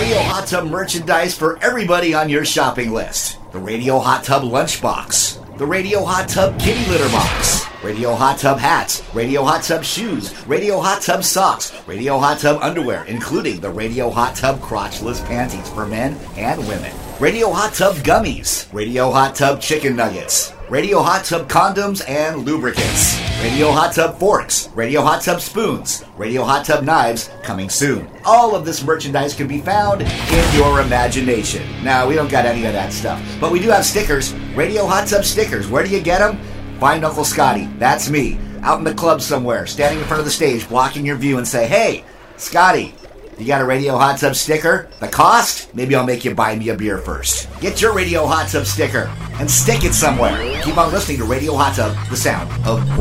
Radio Hot Tub merchandise for everybody on your shopping list. The Radio Hot Tub Lunchbox. The Radio Hot Tub Kitty Litter Box. Radio Hot Tub hats, Radio Hot Tub shoes, Radio Hot Tub socks, Radio Hot Tub underwear, including the Radio Hot Tub crotchless panties for men and women. Radio Hot Tub gummies, Radio Hot Tub chicken nuggets, Radio Hot Tub condoms and lubricants, Radio Hot Tub forks, Radio Hot Tub spoons, Radio Hot Tub knives, coming soon. All of this merchandise can be found in your imagination. Now, we don't got any of that stuff, but we do have stickers, Radio Hot Tub stickers. Where do you get them? Find Uncle Scotty, that's me, out in the club somewhere, standing in front of the stage, blocking your view, and say, "Hey, Scotty, you got a Radio Hot Tub sticker? The cost? Maybe I'll make you buy me a beer first." Get your Radio Hot Tub sticker and stick it somewhere. Keep on listening to Radio Hot Tub, the sound of